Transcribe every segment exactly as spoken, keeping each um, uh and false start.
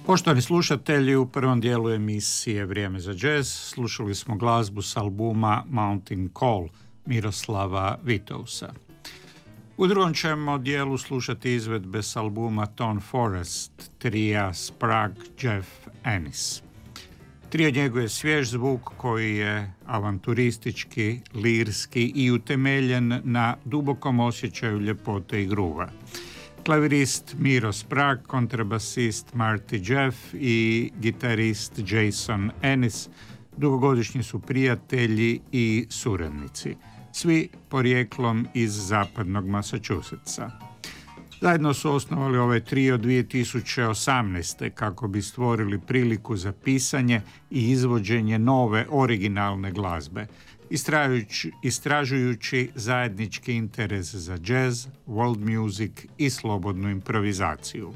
Poštovani slušatelji, u prvom dijelu emisije Vrijeme za džez slušali smo glazbu s albuma Mountain Call Miroslava Vitousa. U drugom ćemo dijelu slušati izvedbe s albuma Ton Forest trija Sprague, Jeff Ennis. Trio njeguje svjež zvuk koji je avanturistički, lirski i utemeljen na dubokom osjećaju ljepote i gruva. Klavirist Miro Sprague, kontrabasist Marty Jeff i gitarist Jason Ennis dugogodišnji su prijatelji i suradnici, svi porijeklom iz zapadnog Massachusettsa. Zajedno su osnovali ovaj trio dvije tisuće osamnaeste. kako bi stvorili priliku za pisanje i izvođenje nove originalne glazbe, istražujući, istražujući zajednički interes za jazz, world music i slobodnu improvizaciju.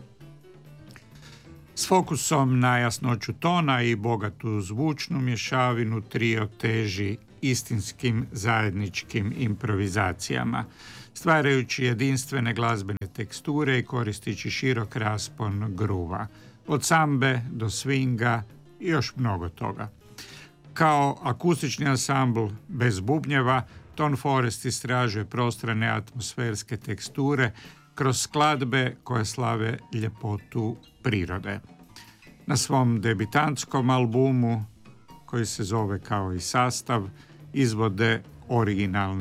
S fokusom na jasnoću tona i bogatu zvučnu mješavinu trio teži istinskim zajedničkim improvizacijama, stvarajući jedinstvene glazbene teksture i koristeći širok raspon gruva, od sambe do swinga i još mnogo toga. Kao akustični ansambl bez bubnjeva, Ton Forest istražuje prostrane atmosferske teksture kroz skladbe koje slave ljepotu prirode. Na svom debitantskom albumu, koji se zove kao i sastav, izvode originalne